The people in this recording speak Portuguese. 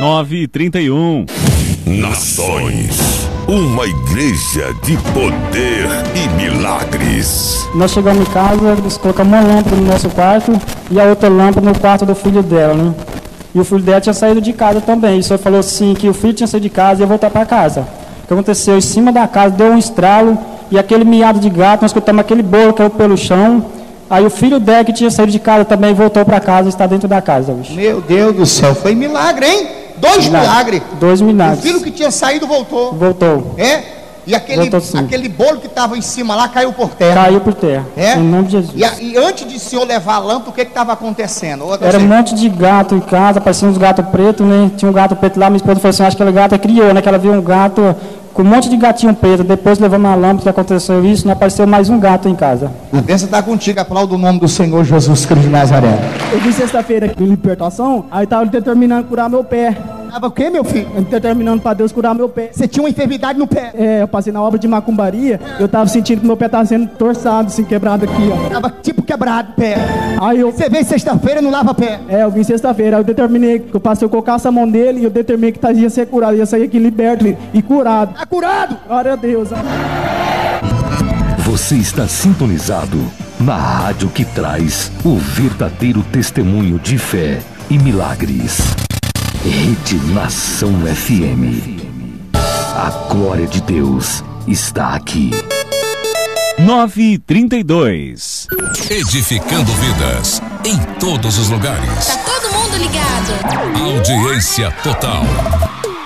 9h31. Nações, uma igreja de poder e milagres. Nós chegamos em casa, eles colocamos uma lâmpada no nosso quarto e a outra lâmpada no quarto do filho dela, né? E o filho dela tinha saído de casa também. E o senhor falou assim que o filho tinha saído de casa e ia voltar para casa. O que aconteceu? Em cima da casa deu um estralo e aquele miado de gato, nós escutamos aquele bolo que caiu pelo chão. Aí o filho dela que tinha saído de casa também voltou para casa e está dentro da casa hoje. Meu Deus do céu, foi milagre, hein? Dois milagres. Dois milagres. O filho que tinha saído voltou. Voltou. É? E aquele bolo que estava em cima lá caiu por terra. Caiu por terra. É? Em nome de Jesus. E antes de o senhor levar a lâmpada, o que estava acontecendo? Era um monte de gato em casa, parecia uns gatos pretos, né? Tinha um gato preto lá, minha esposa falou assim, acho que aquele gato criou, né? Que ela viu um gato com um monte de gatinho preto. Depois levamos a lâmpada, que aconteceu isso, não apareceu mais um gato em casa. A bênção está contigo, aplauda o nome do Senhor Jesus Cristo de Nazaré. Eu vim sexta-feira aqui em libertação, aí estava determinando curar meu pé. Tava o quê, meu filho? Determinando para Deus curar meu pé. Você tinha uma enfermidade no pé? É, eu passei na obra de macumbaria, eu tava sentindo que meu pé tava sendo torçado, assim, quebrado aqui, ó. Tava tipo quebrado o pé. Aí Você veio sexta-feira e não lava pé? eu vim sexta-feira, aí eu determinei que eu passei a colocar essa mão dele e eu determinei que ia ser curado, ia sair aqui liberto e curado. Tá curado! Glória a Deus. Você está sintonizado na rádio que traz o verdadeiro testemunho de fé e milagres. Rede Nação FM. A glória de Deus está aqui. 9h32. Edificando vidas em todos os lugares. Tá todo mundo ligado. Audiência total.